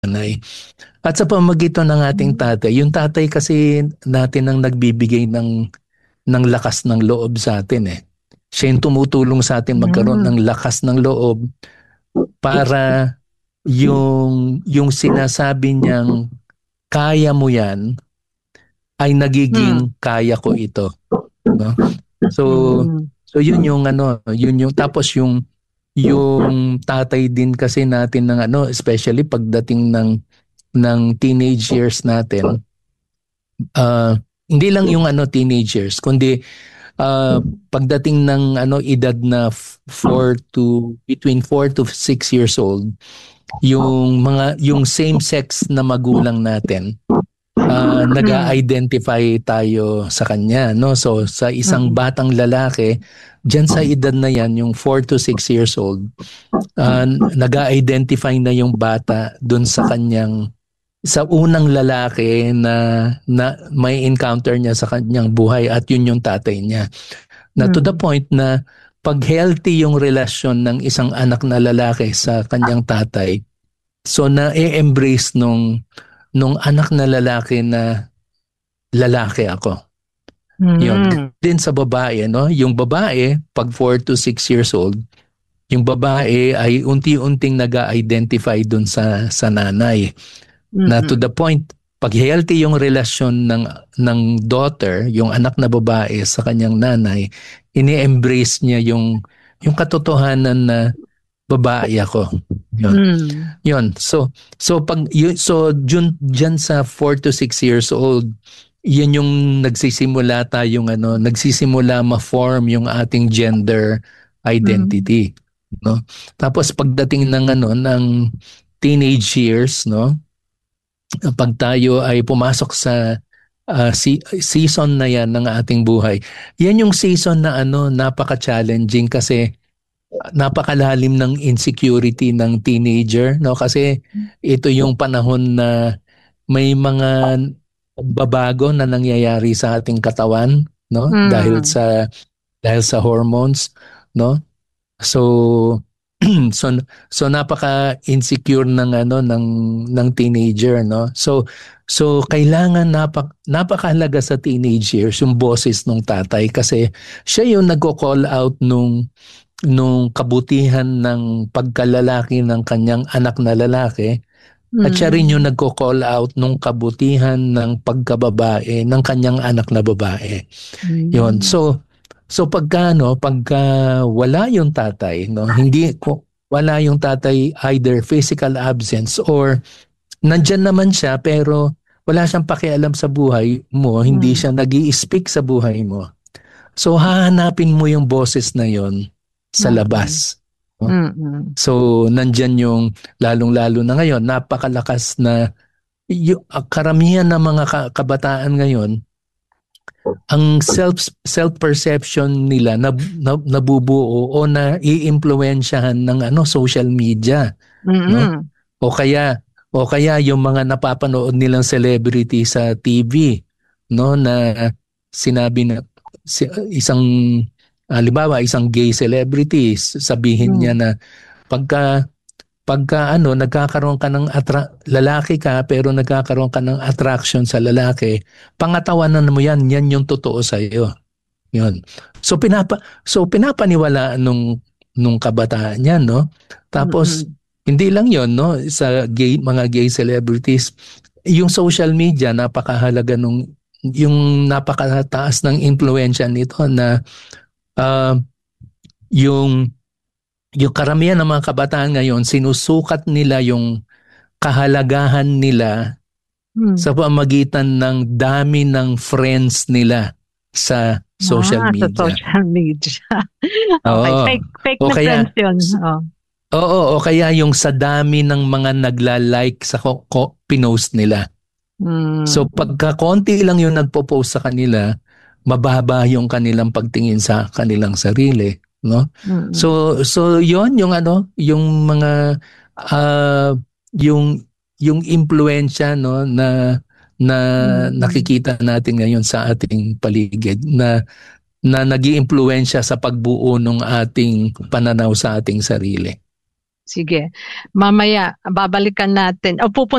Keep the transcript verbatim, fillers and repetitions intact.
nanay. At sa pamamagitan ng ating tatay, yung tatay kasi natin ang nagbibigay ng ng lakas ng loob sa atin eh. Siya yung tumutulong sa atin magkaroon Mm. ng lakas ng loob para yung yung sinasabi niyang kaya mo yan ay Mm. nagiging kaya ko ito, no? So Mm. so yun yung ano, yun yung tapos yung yung tatay din kasi natin ng ano, especially pagdating ng ng teenage years natin, uh, hindi lang yung ano teenagers, kundi uh, pagdating ng ano edad na four to between four to six years old, yung mga yung same sex na magulang natin, uh, Mm. nag-identify tayo sa kanya, no? So sa isang Mm. batang lalaki diyan sa edad na yan, yung four to six years old, uh, nag-identify na yung bata dun sa kanyang sa unang lalaki na na may encounter niya sa kanyang buhay, at yun yung tatay niya. Na to the Mm. point na pag healthy yung relasyon ng isang anak na lalaki sa kanyang tatay, so na-embrace nung nung anak na lalaki na lalaki ako. Yun. Mm. Din sa babae, no? Yung babae, pag four to six years old, yung babae ay unti-unting nag-identify dun sa sa nanay. Na to Mm. the point, pag healthy yung relasyon ng ng daughter, yung anak na babae sa kanyang nanay, ini-embrace niya yung yung katotohanan na babae ako. Yun. Mm. Yun. So so pag yun, so dyan, dyan sa four to six years old, yan yung nagsisimula tayong ano, nagsisimula ma-form yung ating gender Mm. identity, no? Tapos pagdating ng ano ng teenage years, no? Pag tayo ay pumasok sa uh, si- season na yan ng ating buhay, yan yung season na ano, napaka-challenging kasi napakalalim ng insecurity ng teenager, no? Kasi ito yung panahon na may mga babago na nangyayari sa ating katawan, no? Dahil Mm. sa dahil sa hormones, no? So so so napaka-insecure ng ano ng ng teenager, no? So so kailangan napak napakahalaga sa teenage years yung boses ng tatay kasi siya yung nagko-call out nung nung kabutihan ng pagkalalaki ng kanyang anak na lalaki, at siya rin yung Mm. nagko-call out nung kabutihan ng pagkababae ng kanyang anak na babae. Yon. Mm. So so pagka no, pagka wala yung tatay, no, hindi ko wala yung tatay, either physical absence or nandyan naman siya pero wala siyang pakialam sa buhay mo, hindi Mm. siya nag-i-speak sa buhay mo. So hahanapin mo yung boses na yon sa Mm. labas, no? Mm. So nandyan yung lalong-lalo na ngayon, napakalakas na yung karamihan ng mga ka- kabataan ngayon, ang self self perception nila na, na nabubuo o na iimpluwensyahan ng ano social media, no? Mm. O kaya o kaya yung mga napapanood nilang celebrity sa T V, no, na sinabi na si, isang halimbawa isang gay celebrity, sabihin niya Mm. na pagka pagka ano nagkakaroon ka ng attra- lalaki ka pero nagkakaroon ka ng attraction sa lalaki, pangatawanan mo yan, yan yung totoo sa iyo. Yun. So pinapa so pinapaniwalaan nung nung kabataan niyan, no? Tapos Mm. hindi lang yon, no, sa gay mga gay celebrities, yung social media napakahalaga nung yung napakataas ng impluwensya nito na uh, yung yung karamihan ng mga kabataan ngayon sinusukat nila yung kahalagahan nila Mm. sa pamagitan ng dami ng friends nila sa social Ah, sa media. social media. Okay, Oo. fake fake O na kaya, friends yun. Oh. oo, o kaya yung sa dami ng mga nagla-like sa ko, ko, pinost nila. So Mm. pagka konti lang yung nagpo-post sa kanila, mababa yung kanilang pagtingin sa kanilang sarili, no? Mm. So so yon yung ano, yung mga uh, yung yung impluwensya, no, na na Mm. nakikita natin ngayon sa ating paligid na na nag-iimpluwensya sa pagbuo ng ating pananaw sa ating sarili. Sige. Mamaya, babalikan natin. O pupunta